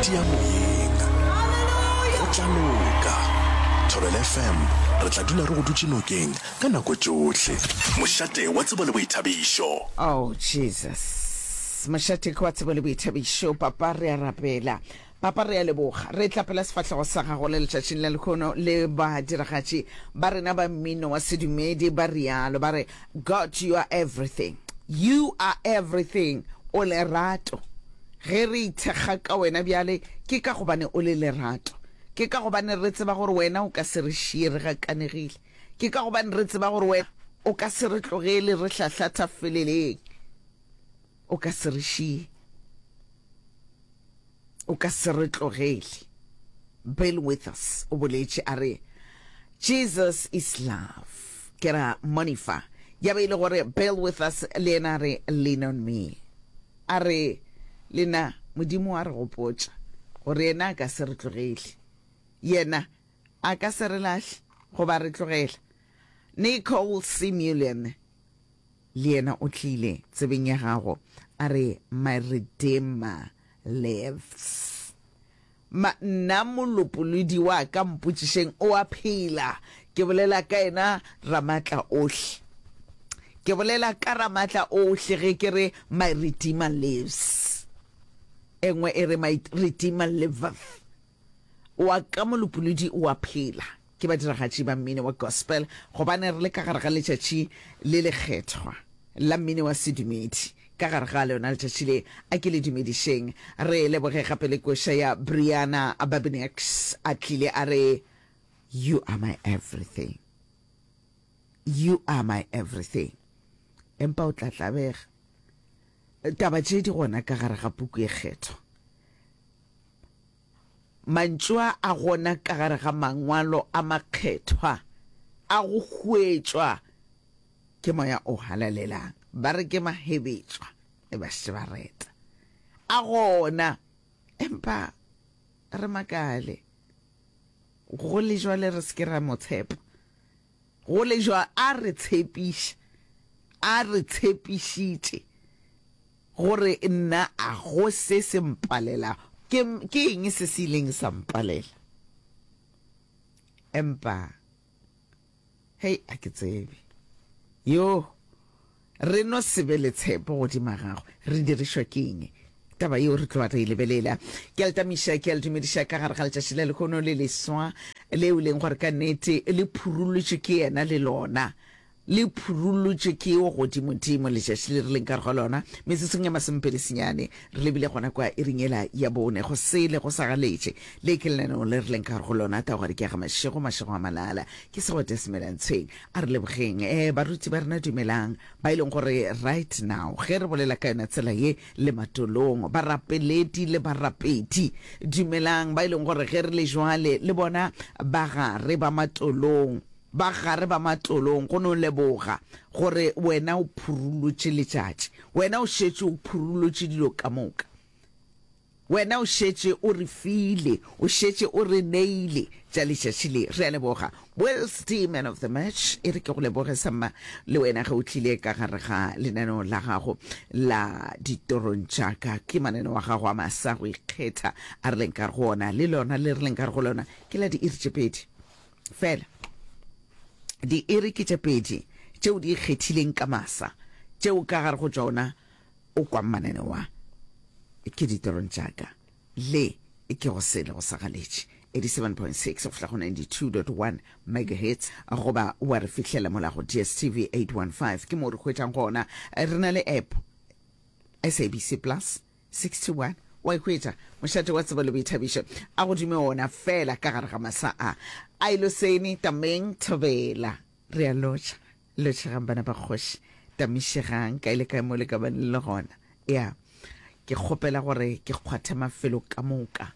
tia moyeng go tla loka. Thobela FM re tla dula re go dutse nokeng ka nako tsohle. Mošate wa tsebo le boithabišo. Oh Jesus, mošate wa tsebo le boithabišo. Papa re a rapela, papa re a leboga, re tlapela sefatlhego sa gago le letšatšing la lekgono le badiragatši ba rena ba mmino wa sedumedi ba rialo ba re, God, you are everything, you are everything. O lerato, ge re ithekga ka wena bjale ke ka gobane o le lerato, ke ka gobane re tseba gore wena o ka se re šie re gakanegile, ke ka gobane re tseba gore wena o ka se re tlogele re hlahlatha feleleng, o ka se re šie, o ka se re tlogele. Bear with us, o boletše a re Jesus is love. Ke ra monifa ya be ile gore bear with us, le ena re lean on me. A re lena modimo a re gopotša gore yena a ka se re tlogele, yena a ka se re lahle goba re tlogela. Nicole Simulian le yena o tlile tsebeng ya gago a re my redeemer lives. Nna molopolodi wa ka mpotšišeng o a phela, ke bolela ka ena Ramatla ohle, ke bolela ka Ramatla ohle ge ke re my redeemer lives. Engwe e re my redeemer liveth. Wa ka molopolodi o a phela, ke badiragatši ba mmino wa gospel, gobane re le ka gare ga letšatši le lekgethwa la mmino wa sedumedi. Ka gare ga lona letšatši le a ke le dumedišeng, re leboge gape le koša ya Brianna Ababinex a tlile a re you are my everything, you are my everything. Empa o tla tlabega taba tše di gona ka gare ga puku e kgetho, mantšwa a gona ka gare ga mangwalo a makgethwa a go hwetšwa ke moya o halalelang, ba re ke mahebetšwa e ba se ba reta a gona. Empa re makale go le jwale re se ke ra motshepa, go le jwa a re tshepiša, a re tshepišitše gore nna a go se se mpalela, ke eng se se ileng sa mpalela. Empa hei a ke tsebe yo re no se be le tshepo godimo gago, re dirišwa ke eng taba yeo re tloa re e lebelela. Ke a letamiša, ke a le dumediša ka gare ga letšatši le lekgono le leswa leo leng gore ka nnete le phurulutše ke yena le lona, le phurulutše ke o godimodimo letšatši le re leng ka re ga lona. Metsetsong ya masempedisenyane re lebile gona kwa e ringela ya bone go sele go sa galetše le ke lenaneo le re leng ka re go lona ta gore ke aga mašego a malala ke segote semelantshweng a re lebogeng baruti ba rena dumelang ba ileng gore right now ge re bolela ka yona tsela ye le matolong, barapeledi le barapedi dumelang ba ileng gore ge re le jwale le bona ba gare ba matolong, ba gare ba matolong go no leboga gore wena o phurulutše letšatši, wena o šetše o phurulutše dilo ka moka, wena o šetše o re file, o šetše o re neile tša letšatši le. Re a leboga Wells the man of the match, e re ke go leboge sama le wena ge o tlile ka gare ga lenaneo la gago la ditorong tšaka, ke maneno wa gago a masa go ikgetha a re leng ka re go ona le lona le re leng ka re go lona ke la di iri tše pedi fela, di iri ke tše pedi tšeo di ikgethileng ka masa, tšeo ka gare go tšona o kwa manene wa ke ditorong tšaka le e ke go sele go sa galetše 87.6 of fla go 92.1 megahertz goba wa re fihlela molago DSTV 815 ke mo re hwetšang gona. Re na le app SABC Plus 621 wa hwetša mošate wa tsebo le boithabišo a godimo ona fela ka gare ga masa a ilo seni tameng Thobela re a lotšhagang bana ba kgoši tamišegang ka ile ka mo le ka ba le gona ya ke kgopela gore ke kgwatha mafelo ka moka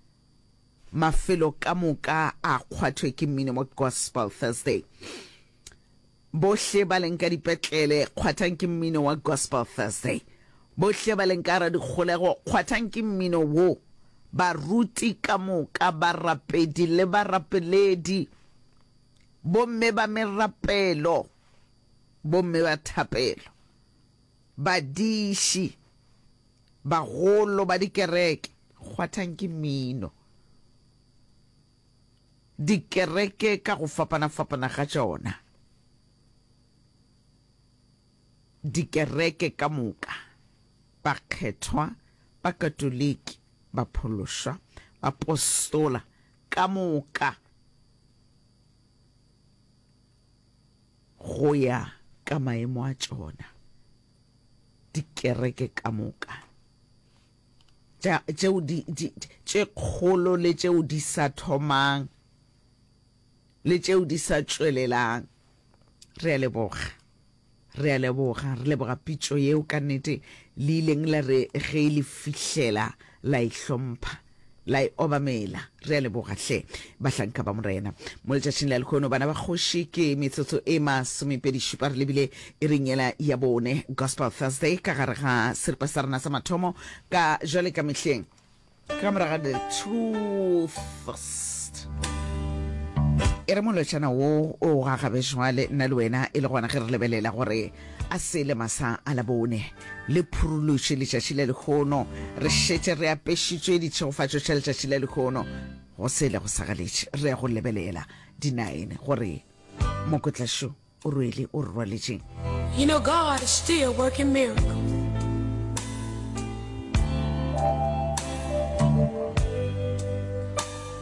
a kgwathwe ke mmino mo Gospel Thursday. Bohle ba leng ka dipetlele kgwathang ke mmino wa Gospel Thursday, bohle ba leng ka ra dikgolego kgwathang ke mmino wo, baruti ka moka, barapedi le barapeledi, bomme ba merapelo, bomme ba thapelo, badiši, bagolo ba dikereke kgwathang ke mmino dikereke ka go fapana-fapana ga tšona dikereke ka moka ba kgethwa ba katoliki ba phološwa ba apostola ka moka go ya ka maemo a tšona dikereke ka moka tše kgolo le tšeo di sa thomang le tšeo di sa tšwelelang re a leboga re leboga pitšo yeo ka nnete le ileng la re ge le fihlela la ihlompha la obamela re a leboga hle bahlanka ba morena mo letšatšing la lekgono bana ba kgoši ke metsotso e masomepedišupa re lebile e ringela ya bone Gospel Thursday ka gare ga seripa sa rena sa mathomo ka jwale ka mehleng ka moraga the truth first e re molotšana wo o gagabe jwale nna le wena e le gona ge re lebelela gore a sele masa a la bone le phurulutše letšatši le lekgono re šetše re apešitšwe ditšhegofatšo tša letšatši le lekgono go sele go sagaletše re ya go lebelela di-9 gore mokotlašo o rwele o re rwaletšeng. You know, God is still working miracles.